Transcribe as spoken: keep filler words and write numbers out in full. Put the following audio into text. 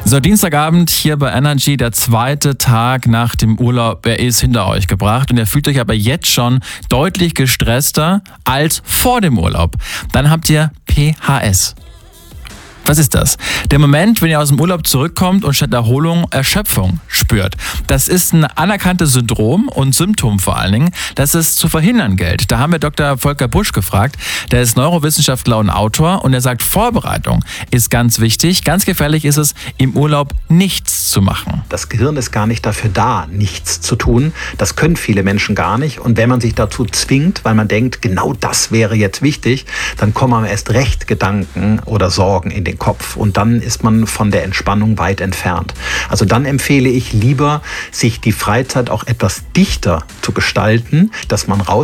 So, Dienstagabend hier bei Energy, der zweite Tag nach dem Urlaub, er ist hinter euch gebracht und ihr fühlt euch aber jetzt schon deutlich gestresster als vor dem Urlaub. Dann habt ihr P H S. Was ist das? Der Moment, wenn ihr aus dem Urlaub zurückkommt und statt Erholung Erschöpfung spürt. Das ist ein anerkanntes Syndrom und Symptom vor allen Dingen, das es zu verhindern gilt. Da haben wir Doktor Volker Busch gefragt, der ist Neurowissenschaftler und Autor und er sagt, Vorbereitung ist ganz wichtig. Ganz gefährlich ist es, im Urlaub nichts zu machen. Das Gehirn ist gar nicht dafür da, nichts zu tun. Das können viele Menschen gar nicht. Und wenn man sich dazu zwingt, weil man denkt, genau das wäre jetzt wichtig, dann kommen einem erst recht Gedanken oder Sorgen in den Kopf und dann ist man von der Entspannung weit entfernt. Also dann empfehle ich lieber, sich die Freizeit auch etwas dichter zu gestalten, dass man raus